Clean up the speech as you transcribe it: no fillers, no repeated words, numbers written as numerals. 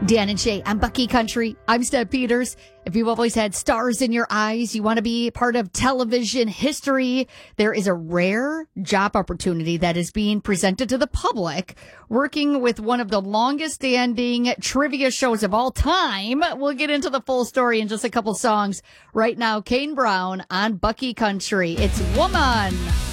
Dan and Shay, I'm Bucky Country. I'm Steph Peters. If you've always had stars in your eyes, you want to be part of television history, there is a rare job opportunity that is being presented to the public, working with one of the longest standing trivia shows of all time. We'll get into the full story in just a couple songs. Right now, Kane Brown on Bucky Country. It's Woman.